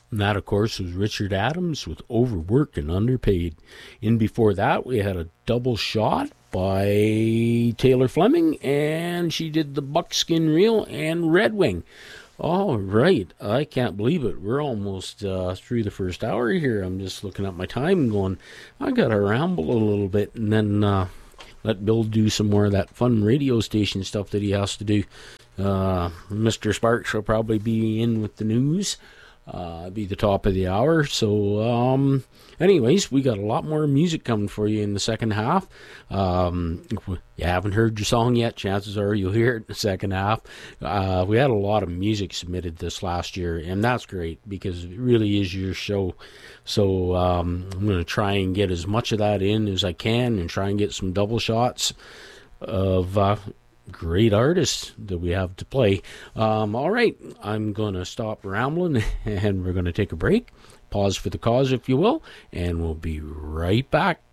And that, of course, was Richard Adams with Overworked and Underpaid. And before that, we had a double shot by Taylor Fleming, and she did the Buckskin Reel and Red Wing. All right, I can't believe it. We're almost through the first hour here. I'm just looking at my time and going, I got to ramble a little bit and then let Bill do some more of that fun radio station stuff that he has to do. Mr. Sparks will probably be in with the news. Be the top of the hour. So, anyways, we got a lot more music coming for you in the second half. If you haven't heard your song yet, chances are you'll hear it in the second half. We had a lot of music submitted this last year, and that's great because it really is your show. So, I'm going to try and get as much of that in as I can and try and get some double shots of great artists that we have to play. All right, I'm going to stop rambling and we're going to take a break. Pause for the cause, if you will, and we'll be right back.